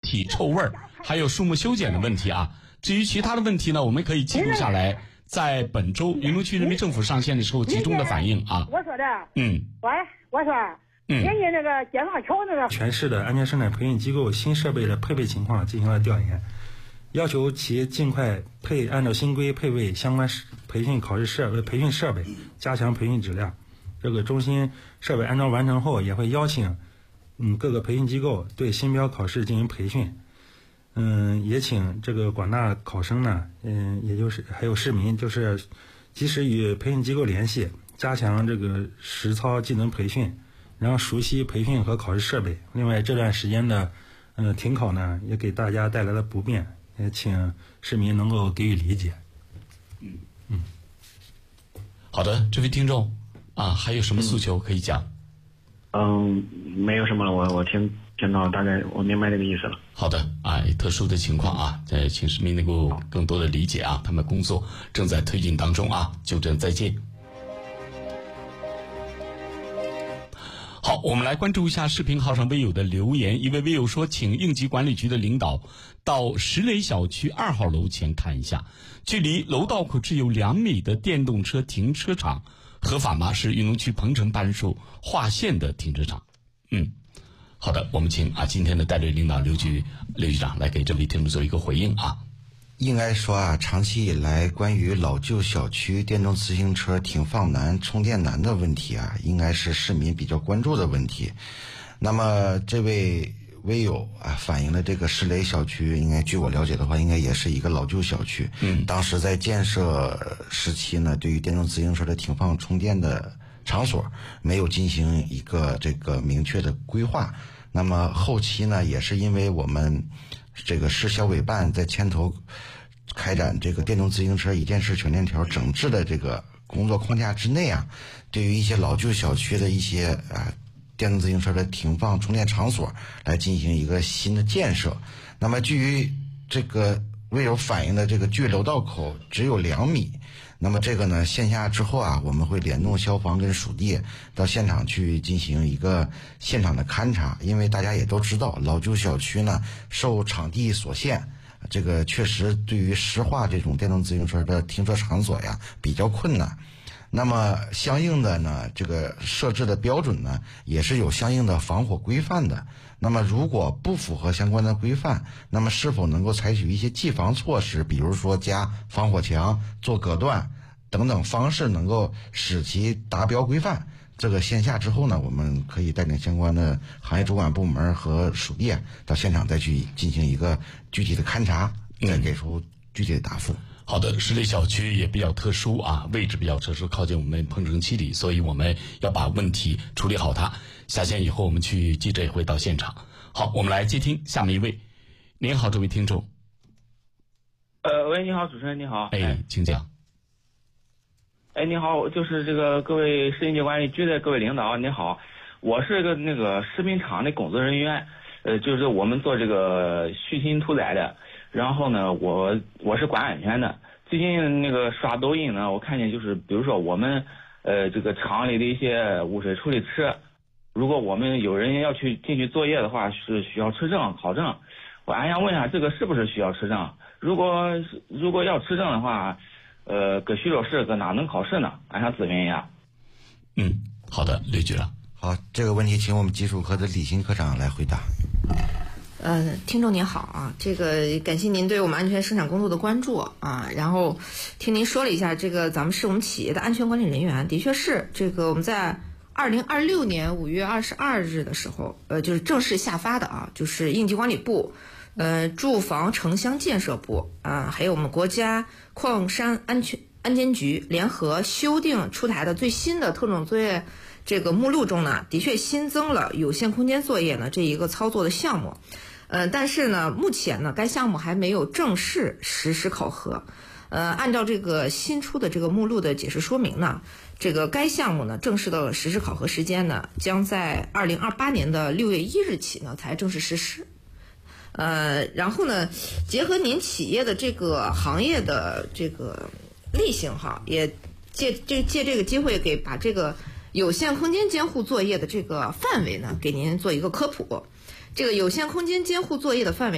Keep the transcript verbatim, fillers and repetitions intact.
体、臭味儿，还有树木修剪的问题啊。至于其他的问题呢，我们可以记录下来，在本周云龙区人民政府上线的时候集中的反映啊。 我说的， 嗯， 喂，我说， 嗯， 人家那个解放桥那个全市的安全生产培训机构新设备的配备情况进行了调研，要求其尽快配按照新规配备相关培训考试设备、培训设备，加强培训质量。这个中心设备安装完成后，也会邀请嗯各个培训机构对新标考试进行培训。嗯，也请这个广大考生呢，嗯，也就是还有市民，就是及时与培训机构联系，加强这个实操技能培训，然后熟悉培训和考试设备。另外，这段时间的嗯停考呢，也给大家带来了不便，也请市民能够给予理解。 嗯嗯，好的，这位听众啊，还有什么诉求可以讲？ 嗯，没有什么了，我我听听到大概我明白这个意思了。 好的啊，特殊的情况啊，呃，请市民能够更多的理解啊，他们工作正在推进当中啊，就这再见。好，我们来关注一下视频号上微友的留言。一位微友说，请应急管理局的领导到石雷小区二号楼前看一下，距离楼道口只有两米的电动车停车场合法吗？是云龙区鹏城办事处划线的停车场。嗯，好的，我们请啊今天的带队领导刘局刘局长来给这位听众做一个回应啊。 应该说啊，长期以来关于老旧小区电动自行车停放难、充电难的问题啊，应该是市民比较关注的问题。那么这位微友啊反映的这个石雷小区，应该据我了解的话，应该也是一个老旧小区。嗯，当时在建设时期呢，对于电动自行车的停放充电的场所没有进行一个这个明确的规划。那么后期呢，也是因为我们这个市消委办在牵头开展这个电动自行车一件事全链条整治的这个工作框架之内啊，对于一些老旧小区的一些啊电动自行车的停放充电场所来进行一个新的建设。那么基于这个微友反映的这个距楼道口只有两米，那么这个呢，线下之后啊，我们会联动消防跟属地到现场去进行一个现场的勘查。因为大家也都知道，老旧小区呢受场地所限，这个确实对于石化这种电动自行车的停车场所呀比较困难。那么相应的呢，这个设置的标准呢也是有相应的防火规范的。那么如果不符合相关的规范，那么是否能够采取一些技防措施，比如说加防火墙、做隔断等等方式，能够使其达标规范？这个线下之后呢，我们可以带领相关的行业主管部门和属地到现场再去进行一个具体的勘查，再给出具体的答复。 好的，石雷小区也比较特殊啊，位置比较特殊，靠近我们鹏城七里，所以我们要把问题处理好它。下线以后，我们去记者也会到现场。好，我们来接听下面一位。您好，这位听众。 呃，喂，你好，主持人，你好。 哎，请讲。 哎，你好，就是这个各位市应急管理局的各位领导，你好，我是个那个食品厂的工作人员，呃，就是我们做这个畜禽屠宰的。然后呢，我我是管安全的。最近那个刷抖音呢，我看见就是比如说我们呃这个厂里的一些污水处理池，如果我们有人要去进去作业的话，是需要持证考证。我还想问一下，这个是不是需要持证？如果如果要持证的话，呃，搁徐州市搁哪能考试呢？俺想咨询一下。 嗯，好的，刘局长。 好，这个问题请我们技术科的李新科长来回答。 呃，听众您好啊，这个感谢您对我们安全生产工作的关注啊。然后听您说了一下，这个咱们是我们企业的安全管理人员，的确是这个我们在二零二六年五月二十二日的时候，呃，就是正式下发的啊，就是应急管理部、呃，住房城乡建设部啊，还有我们国家矿山安全安监局联合修订出台的最新的特种作业这个目录中呢，的确新增了有限空间作业呢这一个操作的项目。呃，但是呢，目前呢，该项目还没有正式实施考核。呃，按照这个新出的这个目录的解释说明呢，这个该项目呢，正式的实施考核时间呢，将在二零二八年的六月一日起呢，才正式实施。呃，然后呢，结合您企业的这个行业的这个例行哈，也借这借这个机会给把这个有限空间监护作业的这个范围呢，给您做一个科普。这个有限空间监护作业的范围